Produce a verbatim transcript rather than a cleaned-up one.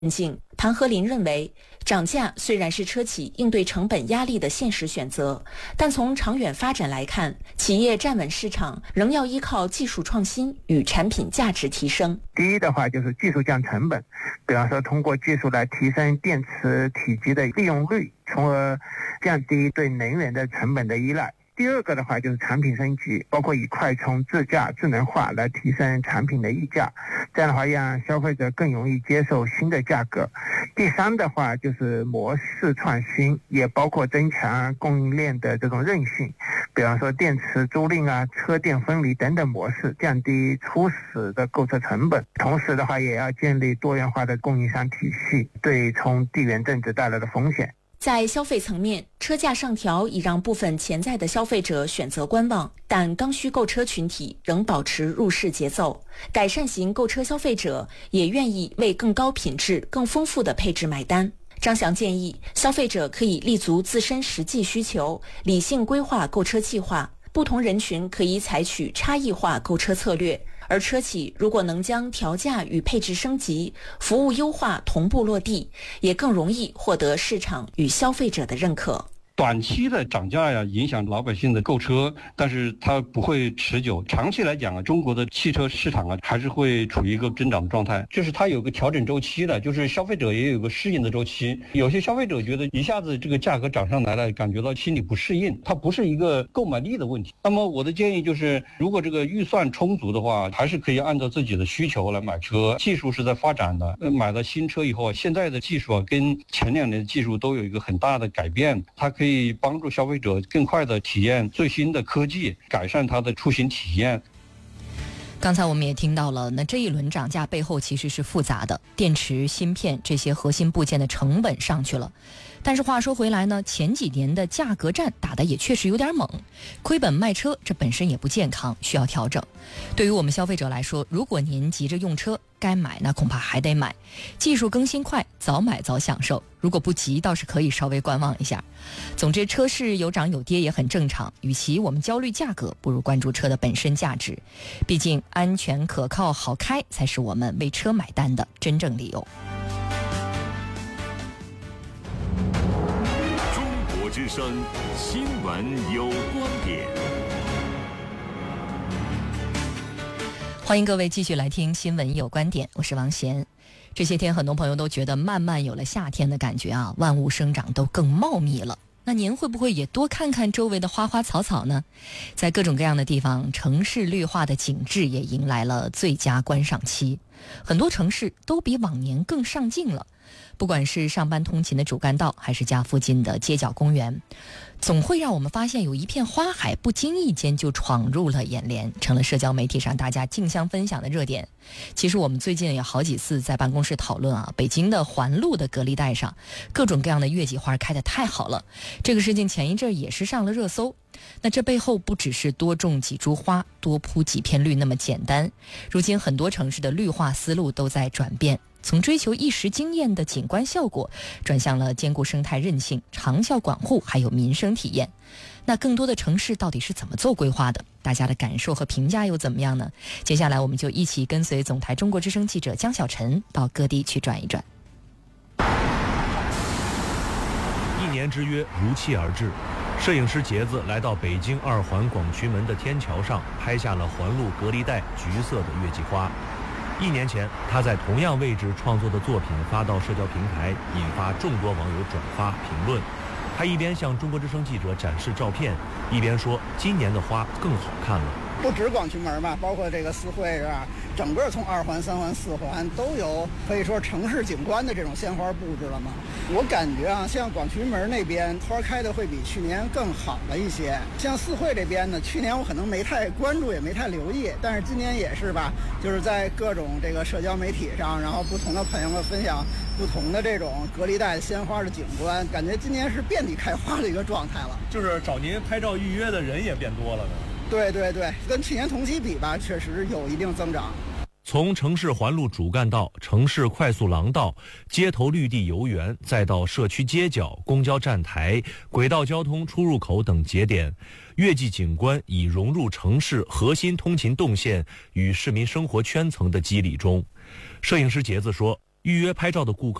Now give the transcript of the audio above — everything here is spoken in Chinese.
境，谭和林认为，涨价虽然是车企应对成本压力的现实选择，但从长远发展来看，企业站稳市场仍要依靠技术创新与产品价值提升。 第一的话就是技术降成本，比方说通过技术来提升电池体积的利用率，从而降低对能源的成本的依赖。第二个的话就是产品升级，包括以快充、自驾、智能化来提升产品的溢价，这样的话让消费者更容易接受新的价格。第三的话就是模式创新，也包括增强供应链的这种韧性，比方说电池租赁啊、车电分离等等模式，降低初始的购车成本。同时的话也要建立多元化的供应商体系，对冲地缘政治带来的风险。 在消费层面，车价上调已让部分潜在的消费者选择观望，但刚需购车群体仍保持入市节奏。改善型购车消费者也愿意为更高品质、更丰富的配置买单。张翔建议，消费者可以立足自身实际需求，理性规划购车计划。不同人群可以采取差异化购车策略，而车企如果能将调价与配置升级、服务优化同步落地，也更容易获得市场与消费者的认可。 短期的涨价呀，影响老百姓的购车，但是它不会持久。长期来讲啊，中国的汽车市场啊，还是会处于一个增长的状态，就是它有个调整周期的，就是消费者也有个适应的周期。有些消费者觉得一下子这个价格涨上来了，感觉到心里不适应，它不是一个购买力的问题。那么我的建议就是，如果这个预算充足的话，还是可以按照自己的需求来买车。技术是在发展的，买了新车以后，现在的技术啊，跟前两年的技术都有一个很大的改变，它可以可以帮助消费者更快地体验最新的科技，改善他的出行体验。 刚才我们也听到了，那这一轮涨价背后其实是复杂的，电池、芯片这些核心部件的成本上去了。但是话说回来呢，前几年的价格战打得也确实有点猛，亏本卖车这本身也不健康，需要调整。对于我们消费者来说，如果您急着用车，该买那恐怕还得买，技术更新快，早买早享受。如果不急，倒是可以稍微观望一下。总之，车市有涨有跌也很正常，与其我们焦虑价格，不如关注车的本身价值。毕竟安全可靠好开才是我们为车买单的真正理由。 中国之声新闻有观点， 欢迎各位继续来听新闻有观点，我是王贤。这些天很多朋友都觉得慢慢有了夏天的感觉啊，万物生长都更茂密了。那您会不会也多看看周围的花花草草呢？在各种各样的地方，城市绿化的景致也迎来了最佳观赏期。很多城市都比往年更上镜了，不管是上班通勤的主干道，还是家附近的街角公园，总会让我们发现有一片花海不经意间就闯入了眼帘，成了社交媒体上大家竞相分享的热点。其实我们最近也好几次在办公室讨论啊，北京的环路的隔离带上各种各样的月季花开得太好了，这个事情前一阵也是上了热搜。那这背后不只是多种几株花，多铺几片绿那么简单，如今很多城市的绿化思路都在转变，从追求一时惊艳的景观效果，转向了兼顾生态韧性、长效管护还有民生体验。那更多的城市到底是怎么做规划的？大家的感受和评价又怎么样呢？接下来我们就一起跟随总台中国之声记者江小晨到各地去转一转。 一年之约如期而至，摄影师杰子来到北京二环广渠门的天桥上，拍下了环路隔离带橘色的月季花。一年前，他在同样位置创作的作品发到社交平台，引发众多网友转发评论。他一边向中国之声记者展示照片，一边说今年的花更好看了。 不止广渠门吧，包括这个四惠是吧？整个从二环、三环、四环都有可以说城市景观的这种鲜花布置了嘛。我感觉啊，像广渠门那边花开的会比去年更好了一些。像四惠这边呢，去年我可能没太关注，也没太留意，但是今年也是吧，就是在各种这个社交媒体上，然后不同的朋友们分享不同的这种隔离带鲜花的景观，感觉今年是遍地开花的一个状态了。 就是找您拍照预约的人也变多了呢。 对对对，跟去年同期比吧，确实有一定增长。 从城市环路主干道、城市快速廊道、街头绿地游园，再到社区街角、公交站台、轨道交通出入口等节点，月季景观已融入城市核心通勤动线与市民生活圈层的肌理中。摄影师杰子说， 预约拍照的顾客